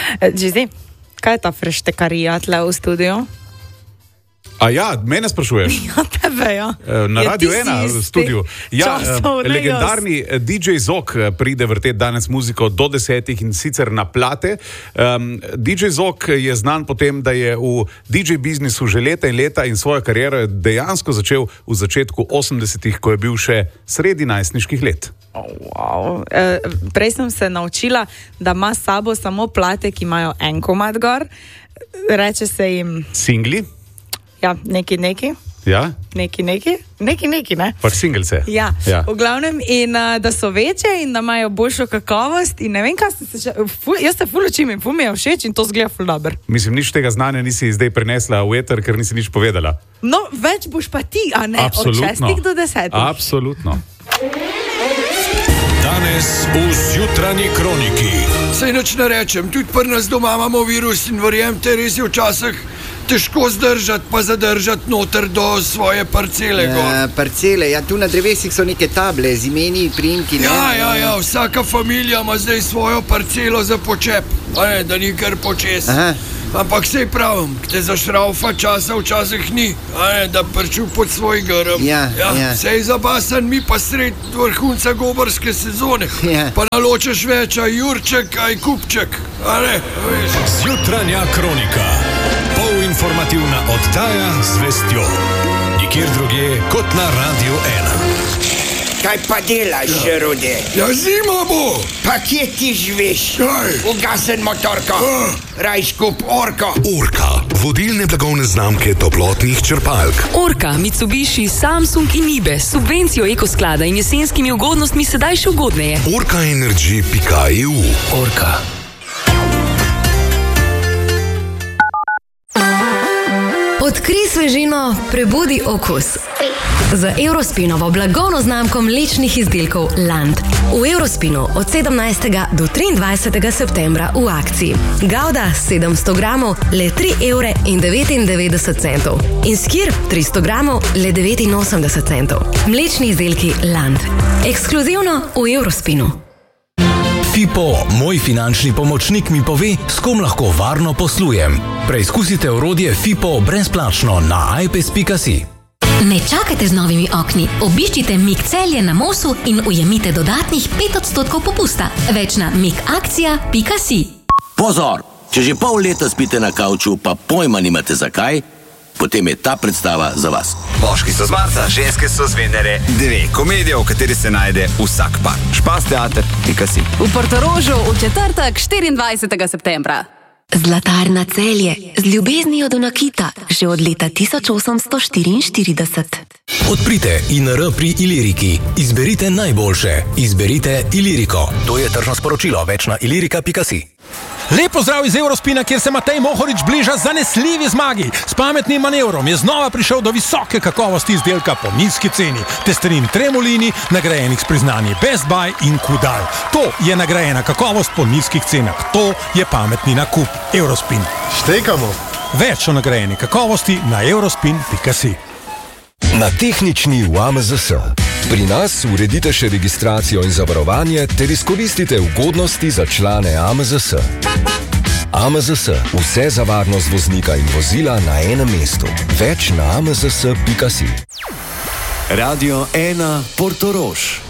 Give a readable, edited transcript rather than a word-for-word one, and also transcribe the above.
Gizi, kaj je ta freštekarija tle v studiu? A ja, mene sprašuješ? Ja, tebe, ja. Na Radio 1 v studiu. Ja, legendarni DJ Zok pride vrtet danes muziko do 10 in sicer na plate. DJ Zok je znan po tem, da je v DJ biznisu že leta in leta in svojo kariero dejansko začel v začetku 80-ih, ko je bil še sredi najstniških let. Wow. Prej sem se naučila, da ima s sabo samo plate, ki imajo en komad gor. Reče se jim... Singli? Ja, neki. Ja? Neki, ne? Pač singlece. Ja, v glavnem, in da so večje in da imajo boljšo kakovost in ne vem, kaj jaz se ful učim in ful mi je všeč in to zgleda ful dober. Mislim, nič tega znanja nisi zdaj prenesla v eter, ker nisi nič povedala. No, več boš pa ti, a ne? Absolutno. Od 6 do 10. Absolutno. Danes v Zjutranji kroniki. Saj nič ne rečem, tudi pri nas doma imamo virus in verjemite, res je včasih težko zdržati pa zadržati noter do svoje parcele. Parcele, ja, tu na drevesih so neke table z imeni, priimki. Ja, vsaka familija ima zdaj svojo parcelo za počep, da ni kar počes. Ampak sej pravim, te zašraufa časa včasih ni, da prču pod svoj grm. Sej zabasan mi pa sred vrhunca gobarske sezone. Pa naločeš več, aj jurček, aj kupček. Zjutranja kronika. Informativna oddaja z vestjo. Nikjer drugje kot na Radio 1. Kaj pa delaš, Rode? Ja, zima bo. Pa kje ti živiš? Ugasen motorko. Rajš kup Orko. Orka, vodilne blagovne znamke toplotnih črpalk. Orka, Mitsubishi, Samsung in Nibe s subvencijo ekosklada in jesenskimi ugodnostmi sedaj še ugodneje. Orkaenergy.eu. Orka. Odkrij svežino, prebudi okus. Z Eurospinovo blagovno znamko mlečnih izdelkov Land. V Eurospinu od 17. do 23. septembra v akciji. Gouda 700 gramov le 3,99 €. In skir 300 gramov le 89 centov. Mlečni izdelki Land. Ekskluzivno v Eurospinu. FIPO, moj finančni pomočnik, mi pove, s kom lahko varno poslujem. Preizkusite orodje FIPO brezplačno na ipes.si. Ne čakajte z novimi okni. Obiščite MIG Celje na Mosu in ujemite dodatnih 5% popusta. Več na migakcija.si. Pozor! Če že pol leta spite na kavču, pa pojma nimate zakaj, potem je ta predstava za vas. Moški so z Marsa, ženske so z Venere. 2 komedije, v kateri se najde vsak par. Špasteater.si. V Portorožu v četrtek 24. septembra. Zlatarna Celje, z ljubeznijo do nakita, že od leta 1844. Odprite INR pri Iliriki. Izberite najboljše. Izberite Iliriko. To je tržno sporočilo. Več na ilirika.si. Lep pozdrav iz Eurospina, kjer se Matej Mohorič bliža zanesljivi zmagi. S pametnim manevrom je znova prišel do visoke kakovosti izdelka po nizki ceni. Testerin Tremolini, nagrajenih s priznanji Best Buy in Kudal. To je nagrajena kakovost po nizkih cenah. To je pametni nakup. Eurospin. Štekamo. Več o nagrajeni kakovosti na eurospin.si. Na tehnični v AMZS. Pri nas uredite še registracijo in zavarovanje ter izkoristite ugodnosti za člane AMZS. AMZS. Vse za varnost voznika in vozila na enem mestu. Več na amzs.si. Radio 1 Portorož.